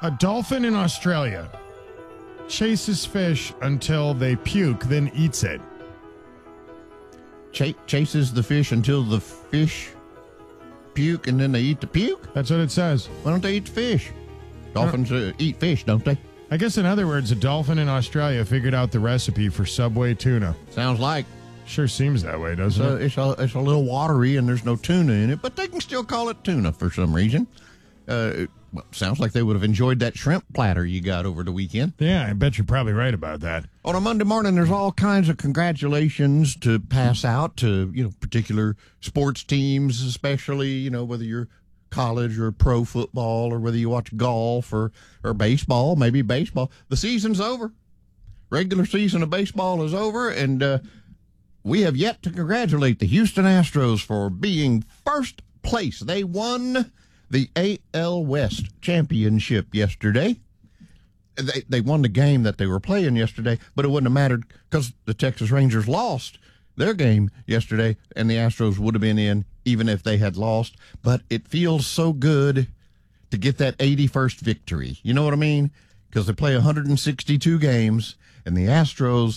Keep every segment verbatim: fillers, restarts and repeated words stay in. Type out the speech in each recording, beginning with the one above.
A dolphin in Australia chases fish until they puke, then eats it. Ch- chases the fish until the fish puke, and then they eat the puke? That's what it says. Why don't they eat the fish? Dolphins uh, eat fish, don't they? I guess, in other words, a dolphin in Australia figured out the recipe for Subway tuna. Sounds like. Sure seems that way, doesn't So it? it's a, it's a little watery, and there's no tuna in it, but they can still call it tuna for some reason. Uh, it, well, sounds like they would have enjoyed that shrimp platter you got over the weekend. Yeah, I bet you're probably right about that. On a Monday morning, there's all kinds of congratulations to pass out to, you know, particular sports teams, especially, you know, whether you're college or pro football or whether you watch golf or, or baseball, maybe baseball. The season's over. Regular season of baseball is over, and uh, we have yet to congratulate the Houston Astros for being first place. They won the A L West championship yesterday. They they won the game that they were playing yesterday, but it wouldn't have mattered because the Texas Rangers lost their game yesterday, and the Astros would have been in even if they had lost. But it feels so good to get that eighty-first victory. You know what I mean? Because they play one hundred sixty-two games, and the Astros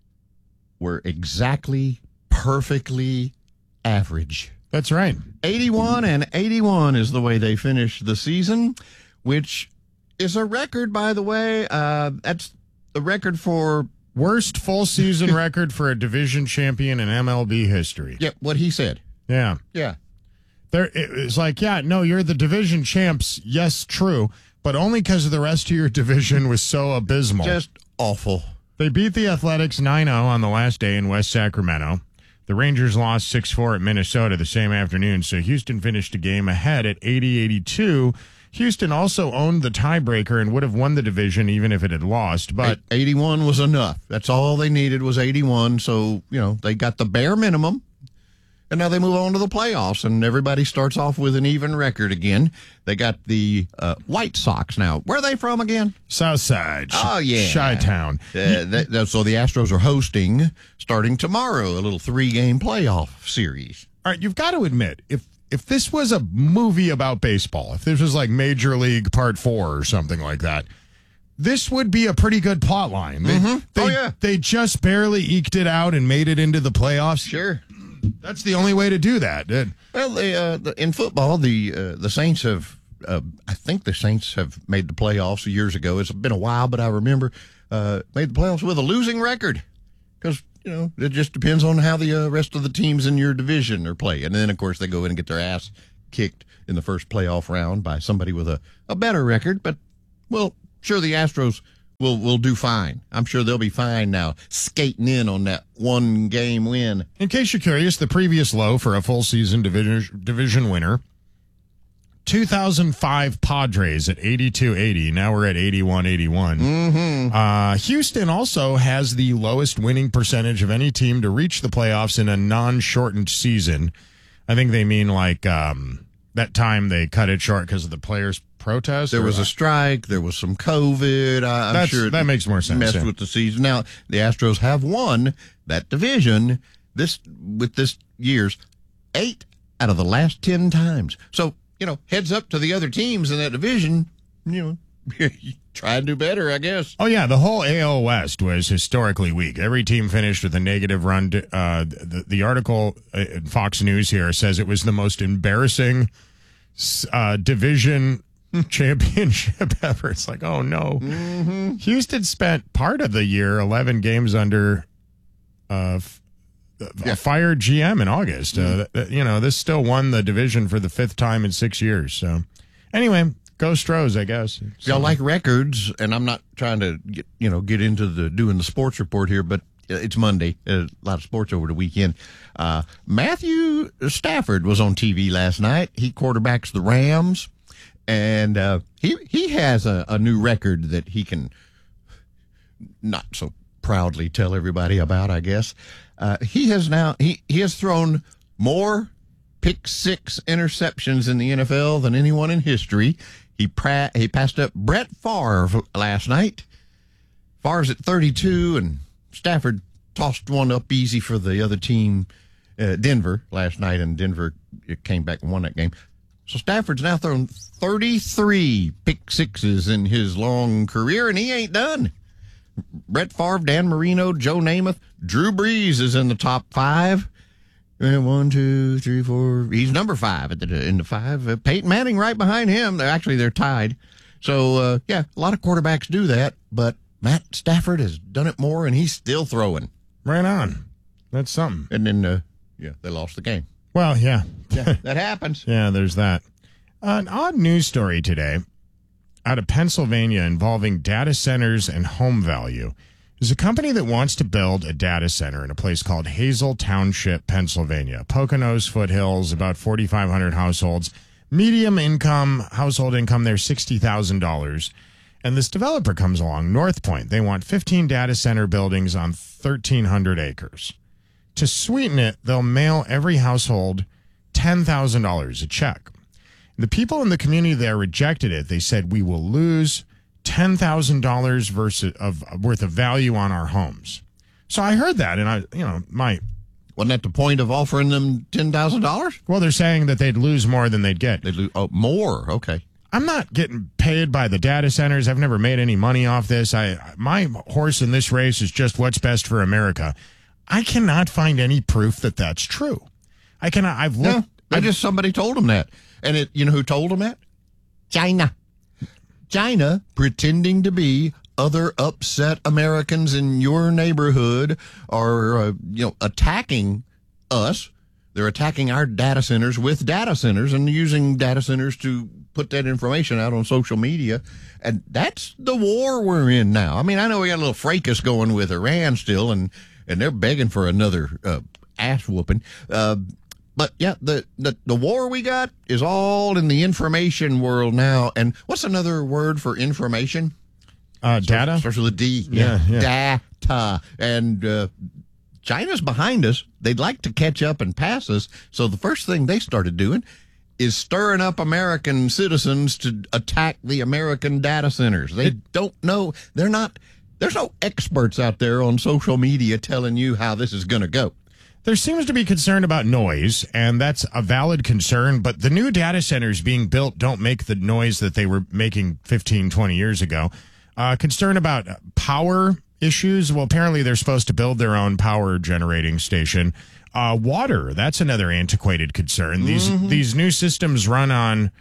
were exactly, perfectly average. That's right. eighty-one and eighty-one is the way they finished the season, which is a record, by the way. Uh, that's the record for worst full season record for a division champion in M L B history. Yeah, what he said. Yeah. Yeah. There, it's like, yeah, no, you're the division champs. Yes, true. But only because the rest of your division was so abysmal. Just awful. They beat the Athletics nine oh on the last day in West Sacramento. The Rangers lost six four at Minnesota the same afternoon, so Houston finished the game ahead at eighty eighty-two. Houston also owned the tiebreaker and would have won the division even if it had lost. But eighty-one was enough. That's all they needed was eighty-one. So, you know, they got the bare minimum. And now they move on to the playoffs, and everybody starts off with an even record again. They got the uh, White Sox now. Where are they from again? Southside. Oh, yeah. Chi-Town. Uh, that, that, so the Astros are hosting, starting tomorrow, a little three-game playoff series. All right, you've got to admit, if if this was a movie about baseball, if this was like Major League Part four or something like that, this would be a pretty good plot line. They, Mm-hmm. they, oh, yeah. They just barely eked it out and made it into the playoffs. Sure. That's the only way to do that. Well, they, uh, the, in football, the uh, the Saints have, uh, I think the Saints have made the playoffs years ago. It's been a while, but I remember uh, made the playoffs with a losing record because, you know, it just depends on how the uh, rest of the teams in your division are playing. And then, of course, they go in and get their ass kicked in the first playoff round by somebody with a, a better record. But, well, sure, the Astros will will do fine. I'm sure they'll be fine now, skating in on that one game win. In case you're curious, the previous low for a full season division division winner, two thousand five Padres at eighty-two eighty. Now we're at eighty-one eighty-one. Mm-hmm. Uh, Houston also has the lowest winning percentage of any team to reach the playoffs in a non-shortened season. I think they mean like um, that time they cut it short because of the players' protest. There was a strike. There was some COVID. I, I'm That's, sure that makes more sense. Messed Yeah. with the season. Now the Astros have won that division this with this year's eight out of the last ten times. So you know, heads up to the other teams in that division. You know, try and do better, I guess. Oh yeah, the whole A L West was historically weak. Every team finished with a negative run. To, uh, the, the article in Fox News here says it was the most embarrassing uh, division championship ever. It's like, oh no. Mm-hmm. Houston spent part of the year eleven games under uh, f- Yeah. a fired G M in August. Mm-hmm. Uh, th- you know, this still won the division for the fifth time in six years. So anyway, go Stros, I guess. If y'all like records, and I'm not trying to get, you know, get into the doing the sports report here, but it's Monday. A lot of sports over the weekend. Uh, Matthew Stafford was on T V last night. He quarterbacks the Rams, and uh, he he has a, a new record that he can not so proudly tell everybody about, I guess. Uh, he has now he, he has thrown more pick six interceptions in the N F L than anyone in history. He pra- he passed up Brett Favre last night. Favre's at thirty-two, and Stafford tossed one up easy for the other team, uh, Denver, last night, and Denver came back and won that game. So Stafford's now thrown thirty-three pick sixes in his long career, and he ain't done. Brett Favre, Dan Marino, Joe Namath, Drew Brees is in the top five. One, two, three, four. He's number five at the, in the five. Uh, Peyton Manning right behind him. They're, actually, they're tied. So, uh, yeah, a lot of quarterbacks do that, but Matt Stafford has done it more, and he's still throwing. Right on. That's something. And then, uh, yeah, they lost the game. Well, yeah. Yeah, that happens. Yeah, there's that. Uh, an odd news story today out of Pennsylvania involving data centers and home value. There's a company that wants to build a data center in a place called Hazel Township, Pennsylvania. Poconos foothills, about forty-five hundred households. Medium income, household income there, sixty thousand dollars. And this developer comes along, North Point. They want fifteen data center buildings on thirteen hundred acres. To sweeten it, they'll mail every household ten thousand dollars, a check. The people in the community there rejected it. They said, we will lose ten thousand dollars versus of worth of value on our homes. So I heard that, and I, you know, my wasn't that the point of offering them ten thousand dollars? Well, they're saying that they'd lose more than they'd get. They'd lose oh, more. Okay. I'm not getting paid by the data centers. I've never made any money off this. I my horse in this race is just what's best for America. I cannot find any proof that that's true. I cannot. I've looked. No, I just somebody told them that, and it. You know who told them that? China. China pretending to be other upset Americans in your neighborhood are, uh, you know, attacking us. They're attacking our data centers with data centers and using data centers to put that information out on social media. And that's the war we're in now. I mean, I know we got a little fracas going with Iran still, and, and they're begging for another uh, ass whooping. Uh, But, yeah, the, the the war we got is all in the information world now. And what's another word for information? Uh, data? Starts with a D. Yeah, yeah. Data. And uh, China's behind us. They'd like to catch up and pass us. So the first thing they started doing is stirring up American citizens to attack the American data centers. They it, don't know. They're not. There's no experts out there on social media telling you how this is going to go. There seems to be concern about noise, and that's a valid concern, but the new data centers being built don't make the noise that they were making fifteen, twenty years ago. Uh, concern about power issues. Well, apparently they're supposed to build their own power generating station. Uh, water, that's another antiquated concern. These mm-hmm. these new systems run on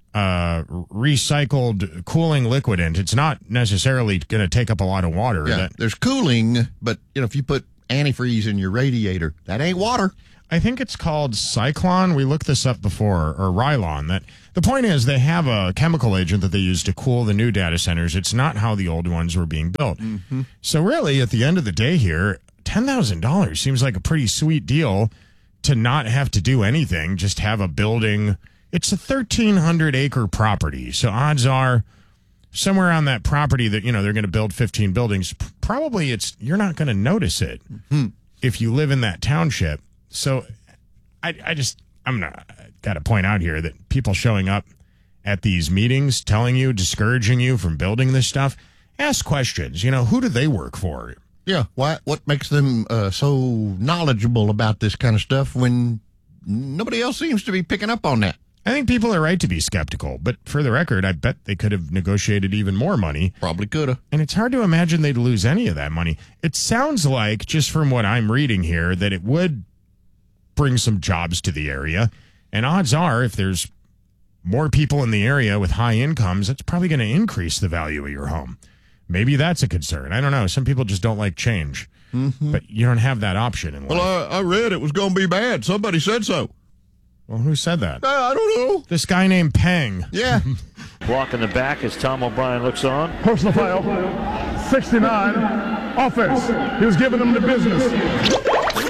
uh, recycled cooling liquidant. It's not necessarily going to take up a lot of water. Yeah, that, there's cooling, but you know, if you put antifreeze in your radiator, that ain't water. I think it's called Cyclone. We looked this up before, or Rylon. That the point is they have a chemical agent that they use to cool the new data centers. It's not how the old ones were being built. Mm-hmm. So really, at the end of the day here, ten thousand dollars seems like a pretty sweet deal to not have to do anything, just have a building. It's a thirteen hundred acre property. So odds are somewhere on that property that, you know, they're going to build fifteen buildings, probably it's you're not going to notice it mm-hmm. if you live in that township. So I, I just, I'm not, got to point out here that people showing up at these meetings, telling you, discouraging you from building this stuff, ask questions. You know, who do they work for? Yeah. Why, what makes them uh, so knowledgeable about this kind of stuff when nobody else seems to be picking up on that? I think people are right to be skeptical, but for the record, I bet they could have negotiated even more money. Probably could have. And it's hard to imagine they'd lose any of that money. It sounds like, just from what I'm reading here, that it would bring some jobs to the area. And odds are, if there's more people in the area with high incomes, it's probably going to increase the value of your home. Maybe that's a concern. I don't know. Some people just don't like change. Mm-hmm. But you don't have that option in life. Well, I, I read it was going to be bad. Somebody said so. Well, who said that? Uh, I don't know. This guy named Peng. Yeah. Block in the back as Tom O'Brien looks on. Personal foul. sixty-nine. Offense. He was giving them the business.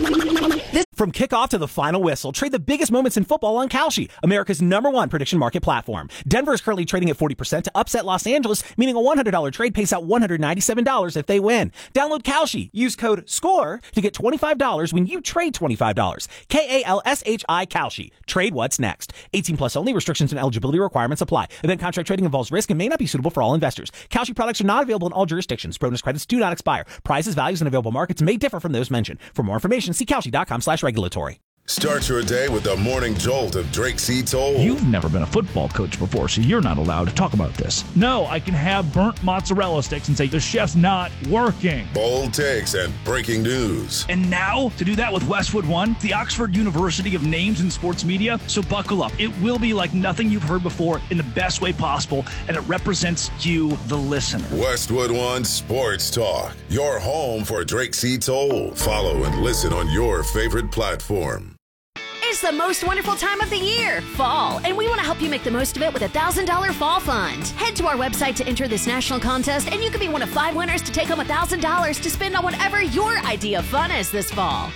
From kickoff to the final whistle, trade the biggest moments in football on Kalshi, America's number one prediction market platform. Denver is currently trading at forty percent to upset Los Angeles, meaning a one hundred dollars trade pays out one hundred ninety-seven dollars if they win. Download Kalshi. Use code SCORE to get twenty-five dollars when you trade twenty-five dollars. K A L S H I Kalshi. Trade what's next. eighteen plus only. Restrictions and eligibility requirements apply. Event contract trading involves risk and may not be suitable for all investors. Kalshi products are not available in all jurisdictions. Bonus credits do not expire. Prices, values, and available markets may differ from those mentioned. For more information, see Kalshi dot com slash regulatory. Start your day with the morning jolt of Drake C. Toll. You've never been a football coach before, so you're not allowed to talk about this. No, I can have burnt mozzarella sticks and say the chef's not working. Bold takes and breaking news. And now, to do that with Westwood One, the Oxford University of Names in Sports Media. So buckle up. It will be like nothing you've heard before in the best way possible, and it represents you, the listener. Westwood One Sports Talk, your home for Drake C. Toll. Follow and listen on your favorite platform. It's the most wonderful time of the year, fall, and we want to help you make the most of it with a one thousand dollars Fall Fund. Head to our website to enter this national contest, and you could be one of five winners to take home one thousand dollars to spend on whatever your idea of fun is this fall.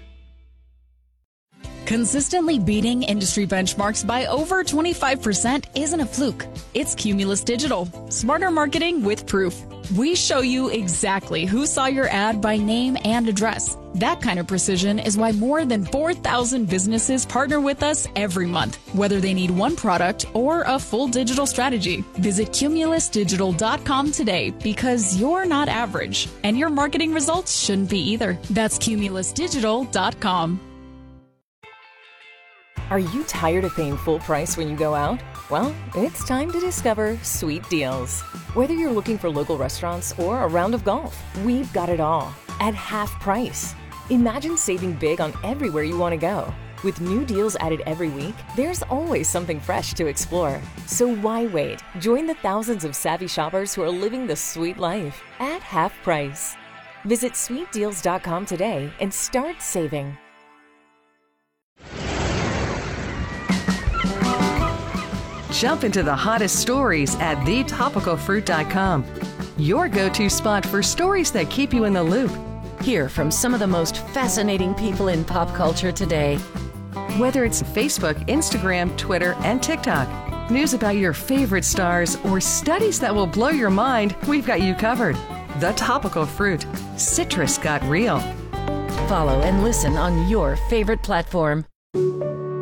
Consistently beating industry benchmarks by over twenty-five percent isn't a fluke. It's Cumulus Digital. Smarter marketing with proof. We show you exactly who saw your ad by name and address. That kind of precision is why more than four thousand businesses partner with us every month, whether they need one product or a full digital strategy. Visit cumulus digital dot com today, because you're not average, and your marketing results shouldn't be either. That's cumulus digital dot com. Are you tired of paying full price when you go out? Well, it's time to discover Sweet Deals. Whether you're looking for local restaurants or a round of golf, we've got it all at half price. Imagine saving big on everywhere you want to go. With new deals added every week, there's always something fresh to explore. So why wait? Join the thousands of savvy shoppers who are living the sweet life at half price. Visit sweet deals dot com today and start saving. Jump into the hottest stories at the topical fruit dot com. Your go-to spot for stories that keep you in the loop. Hear from some of the most fascinating people in pop culture today. Whether it's Facebook, Instagram, Twitter, and TikTok, news about your favorite stars, or studies that will blow your mind, we've got you covered. The Topical Fruit. Citrus got real. Follow and listen on your favorite platform.